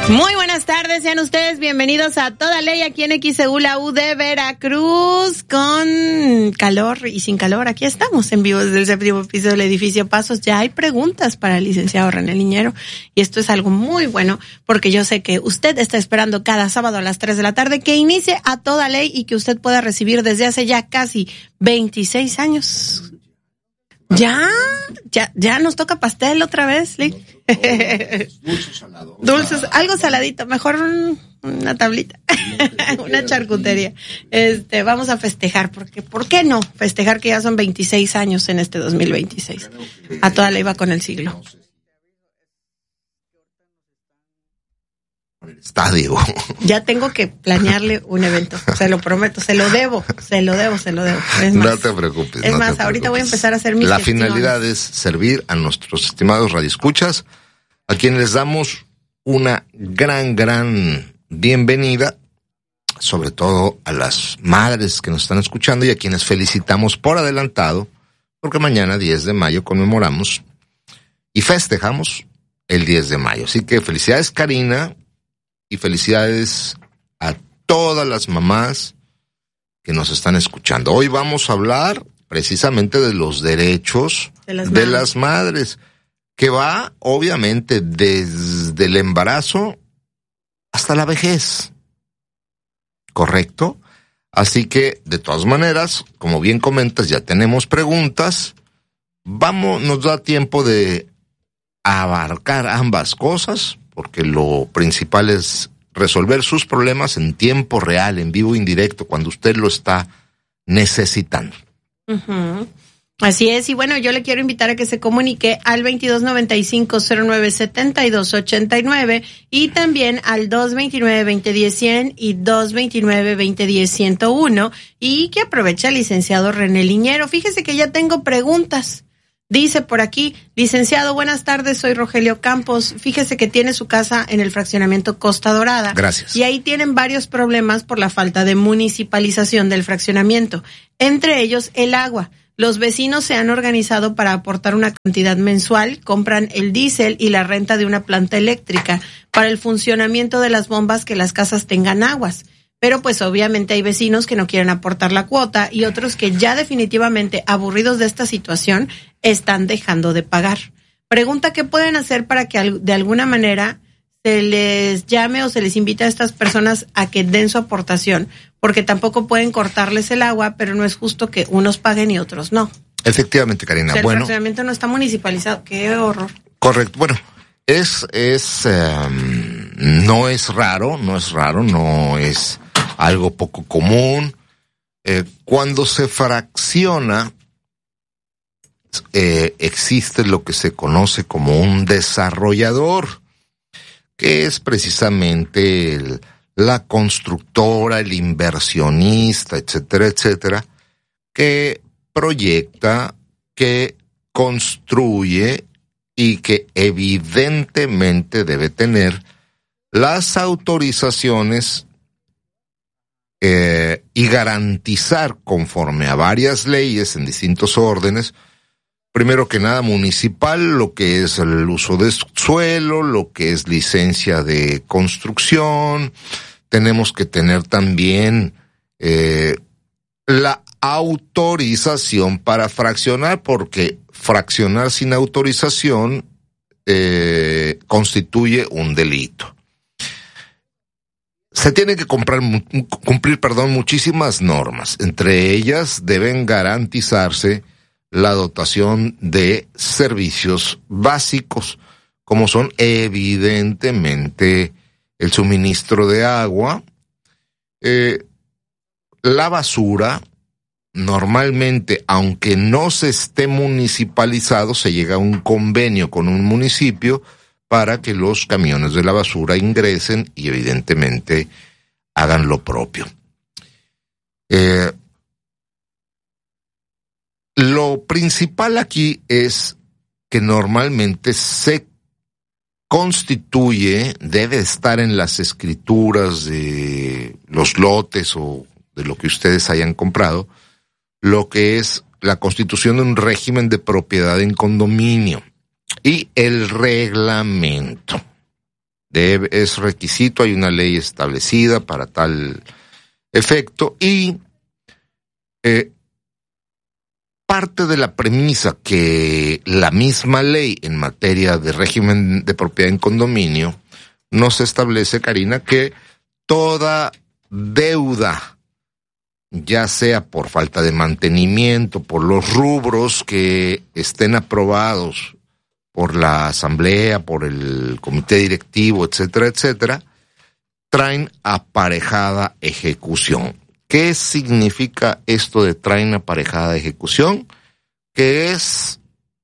Muy buenas tardes, sean ustedes bienvenidos a Toda Ley aquí en XEU, la U de Veracruz, con calor y sin calor. Aquí estamos en vivo desde el séptimo piso del edificio Pasos. Ya hay preguntas para el licenciado René Liñero y esto es algo muy bueno porque yo sé que usted está esperando cada sábado a las 3 de la tarde que inicie a Toda Ley y que usted pueda recibir desde hace ya casi 26 años. Ya nos toca pastel otra vez, Lee. Dulces, salado. Dulces, algo saladito, mejor una tablita, una charcutería. Vamos a festejar, porque ¿por qué no? Festejar que ya son 26 años en este 2026. A Toda Ley va con el siglo. El estadio. Ya tengo que planearle un evento, se lo prometo, se lo debo. Es más, No te preocupes. Es más, ahorita voy a empezar a hacer mis La gestiones. finalidad es servir a nuestros estimados radioescuchas, a quienes les damos una gran bienvenida, sobre todo a las madres que nos están escuchando y a quienes felicitamos por adelantado, porque mañana 10 de mayo conmemoramos y festejamos el 10 de mayo. Así que felicidades, Karina, y felicidades a todas las mamás que nos están escuchando. Hoy vamos a hablar precisamente de los derechos de las madres, que va obviamente desde el embarazo hasta la vejez, ¿correcto? Así que, de todas maneras, como bien comentas, ya tenemos preguntas. Nos da tiempo de abarcar ambas cosas, porque lo principal es resolver sus problemas en tiempo real, en vivo, indirecto, cuando usted lo está necesitando. Uh-huh. Así es, y bueno, yo le quiero invitar a que se comunique al 2295-097289 y también al 229-2010-100 y 229-2010-101 y que aproveche al licenciado René Liñero. Fíjese que ya tengo preguntas. Dice por aquí, licenciado, buenas tardes, soy Rogelio Campos. Fíjese que tiene su casa en el fraccionamiento Costa Dorada. Gracias. Y ahí tienen varios problemas por la falta de municipalización del fraccionamiento, entre ellos el agua. Los vecinos se han organizado para aportar una cantidad mensual, compran el diésel y la renta de una planta eléctrica para el funcionamiento de las bombas que las casas tengan aguas. Pero pues obviamente hay vecinos que no quieren aportar la cuota y otros que ya definitivamente aburridos de esta situación están dejando de pagar. Pregunta qué pueden hacer para que de alguna manera se les llame o se les invite a estas personas a que den su aportación, porque tampoco pueden cortarles el agua, pero no es justo que unos paguen y otros no. Efectivamente, Karina. O sea, el fraccionamiento no está municipalizado. ¡Qué horror! Correcto. Bueno, no es raro, no es algo poco común. Cuando se fracciona, existe lo que se conoce como un desarrollador, que es precisamente la constructora, el inversionista, etcétera, que proyecta, que construye y que evidentemente debe tener las autorizaciones y garantizar, conforme a varias leyes en distintos órdenes, primero que nada municipal, lo que es el uso de suelo, lo que es licencia de construcción. Tenemos que tener también la autorización para fraccionar, porque fraccionar sin autorización constituye un delito. Se tienen que cumplir muchísimas normas. Entre ellas deben garantizarse la dotación de servicios básicos, como son evidentemente el suministro de agua, la basura. Normalmente, aunque no se esté municipalizado, se llega a un convenio con un municipio para que los camiones de la basura ingresen y evidentemente hagan lo propio. Lo principal aquí es que normalmente se constituye, debe estar en las escrituras de los lotes o de lo que ustedes hayan comprado, lo que es la constitución de un régimen de propiedad en condominio y el reglamento Es requisito, hay una ley establecida para tal efecto y parte de la premisa que la misma ley en materia de régimen de propiedad en condominio nos establece, Karina, que toda deuda, ya sea por falta de mantenimiento, por los rubros que estén aprobados por la asamblea, por el comité directivo, etcétera, etcétera, traen aparejada ejecución. ¿Qué significa esto de traen aparejada ejecución? Que es,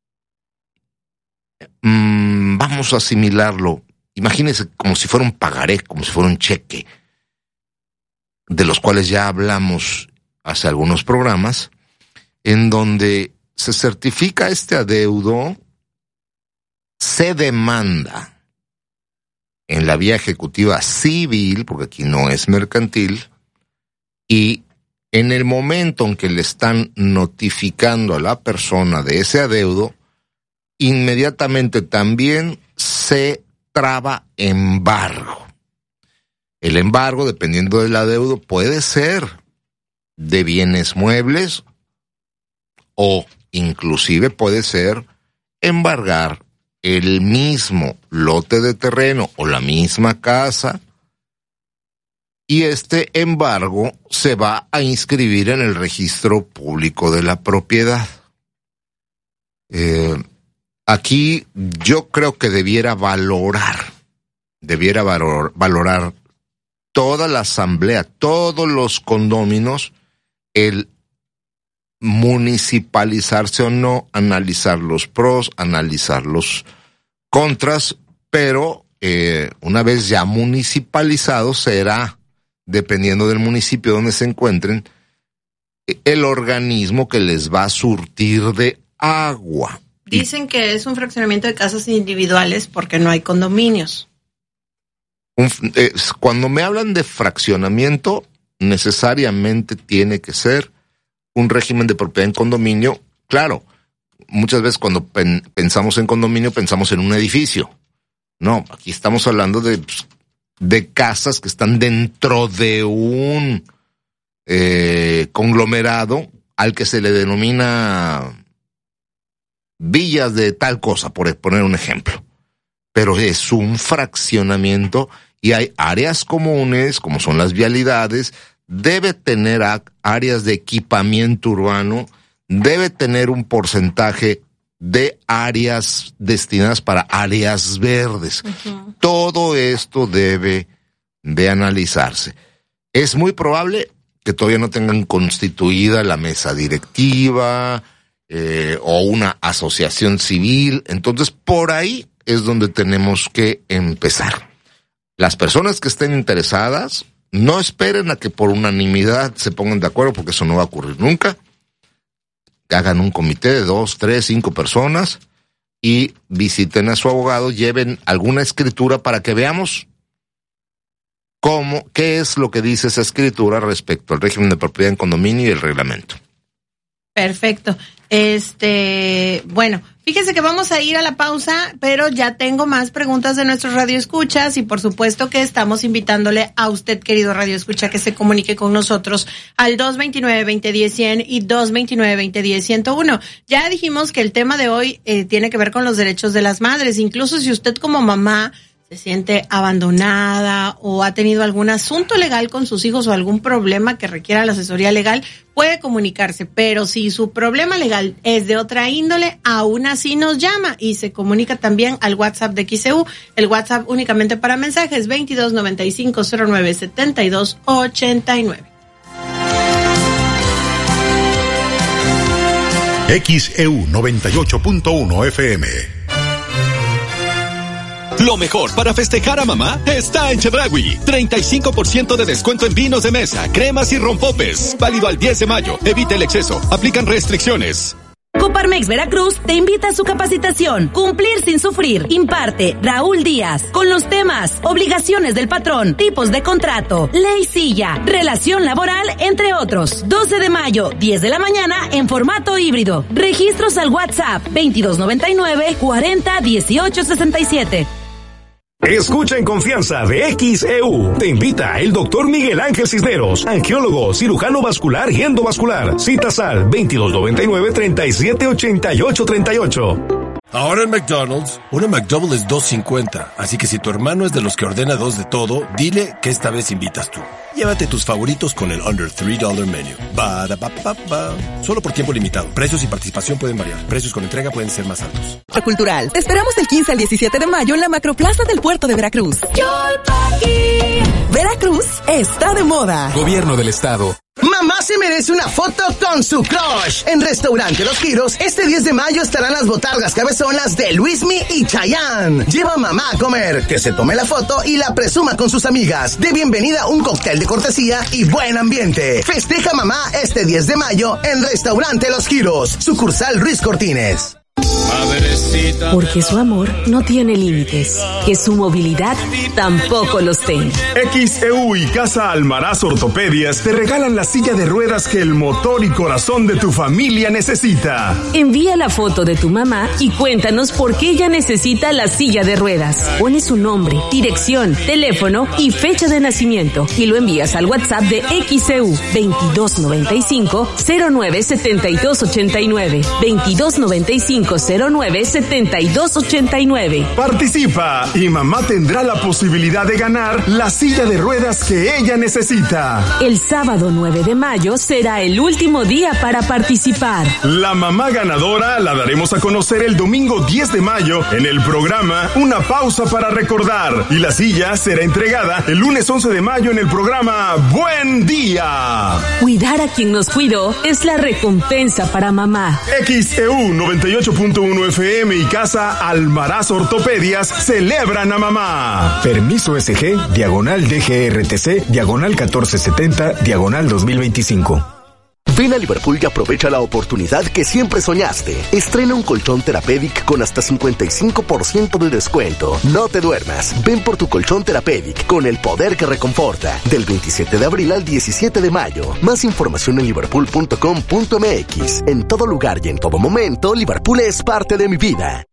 vamos a asimilarlo, imagínense como si fuera un pagaré, como si fuera un cheque, de los cuales ya hablamos hace algunos programas, en donde se certifica este adeudo, se demanda en la vía ejecutiva civil, porque aquí no es mercantil, y en el momento en que le están notificando a la persona de ese adeudo, inmediatamente también se traba embargo. El embargo, dependiendo del adeudo, puede ser de bienes muebles o inclusive puede ser embargar el mismo lote de terreno o la misma casa, y este embargo se va a inscribir en el registro público de la propiedad. Aquí yo creo que debiera valorar toda la asamblea, todos los condóminos, el municipalizarse o no, analizar los pros, analizar los contras, pero una vez ya municipalizado será, dependiendo del municipio donde se encuentren, el organismo que les va a surtir de agua. Dicen que es un fraccionamiento de casas individuales porque no hay condominios. Cuando me hablan de fraccionamiento, necesariamente tiene que ser un régimen de propiedad en condominio. Claro, muchas veces cuando pensamos en condominio pensamos en un edificio. No, aquí estamos hablando de casas que están dentro de un conglomerado al que se le denomina villas de tal cosa, por poner un ejemplo. Pero es un fraccionamiento y hay áreas comunes, como son las vialidades, debe tener áreas de equipamiento urbano, debe tener un porcentaje de áreas destinadas para áreas verdes. Uh-huh. Todo esto debe de analizarse. Es muy probable que todavía no tengan constituida la mesa directiva o una asociación civil. Entonces, por ahí es donde tenemos que empezar. Las personas que estén interesadas, no esperen a que por unanimidad se pongan de acuerdo, porque eso no va a ocurrir nunca. Hagan un comité de 2, 3, 5 personas y visiten a su abogado, lleven alguna escritura para que veamos qué es lo que dice esa escritura respecto al régimen de propiedad en condominio y el reglamento. Perfecto. Bueno, fíjense que vamos a ir a la pausa, pero ya tengo más preguntas de nuestros radioescuchas y por supuesto que estamos invitándole a usted, querido radioescucha, que se comunique con nosotros al 229-2010-100 y 229-2010-101. Ya dijimos que el tema de hoy tiene que ver con los derechos de las madres. Incluso si usted como mamá se siente abandonada o ha tenido algún asunto legal con sus hijos o algún problema que requiera la asesoría legal, puede comunicarse. Pero si su problema legal es de otra índole, aún así nos llama y se comunica también al WhatsApp de XEU. El WhatsApp únicamente para mensajes 2295-097289. XEU 98.1 FM. Lo mejor para festejar a mamá está en Chedraui. 35% de descuento en vinos de mesa, cremas y rompopes. Válido al 10 de mayo. Evite el exceso. Aplican restricciones. Coparmex Veracruz te invita a su capacitación Cumplir sin sufrir. Imparte Raúl Díaz con los temas obligaciones del patrón, tipos de contrato, ley silla, relación laboral, entre otros. 12 de mayo, 10 de la mañana en formato híbrido. Registros al WhatsApp 2299 40 18 67. Escucha en confianza de XEU. Te invita el doctor Miguel Ángel Cisneros, angiólogo, cirujano vascular y endovascular. Citas al 2299-378838. Ahora en McDonald's, una McDouble es $2.50, así que si tu hermano es de los que ordena 2 de todo, dile que esta vez invitas tú. Llévate tus favoritos con el Under $3 Menu. Ba-da-ba-ba-ba. Solo por tiempo limitado. Precios y participación pueden variar. Precios con entrega pueden ser más altos. Cultural. Te esperamos del 15 al 17 de mayo en la Macroplaza del Puerto de Veracruz. Veracruz está de moda. Gobierno del Estado. Mamá se merece una foto con su crush. En Restaurante Los Giros, este 10 de mayo estarán las botargas cabezonas de Luismi y Chayanne. Lleva a mamá a comer, que se tome la foto y la presuma con sus amigas. De bienvenida un cóctel de cortesía y buen ambiente. Festeja mamá este 10 de mayo en Restaurante Los Giros, sucursal Ruiz Cortines. Porque su amor no tiene límites, que su movilidad tampoco los tenga. XEU y Casa Almaraz Ortopedias te regalan la silla de ruedas que el motor y corazón de tu familia necesita. Envía la foto de tu mamá y cuéntanos por qué ella necesita la silla de ruedas. Pones su nombre, dirección, teléfono y fecha de nacimiento y lo envías al WhatsApp de XEU 2295-097289 2295-097289. Participa y mamá tendrá la posibilidad de ganar la silla de ruedas que ella necesita. El sábado 9 de mayo será el último día para participar. La mamá ganadora la daremos a conocer el domingo 10 de mayo en el programa Una Pausa para Recordar. Y la silla será entregada el lunes 11 de mayo en el programa Buen Día. Cuidar a quien nos cuidó es la recompensa para mamá. XEU 98.1 FM y Casa Almaraz Ortopedias celebran a mamá. Permiso SG, diagonal DGRTC, diagonal 1470, diagonal 2025. Ven a Liverpool y aprovecha la oportunidad que siempre soñaste. Estrena un colchón Therapeutic con hasta 55% de descuento. No te duermas. Ven por tu colchón Therapeutic con el poder que reconforta. Del 27 de abril al 17 de mayo. Más información en liverpool.com.mx. En todo lugar y en todo momento, Liverpool es parte de mi vida.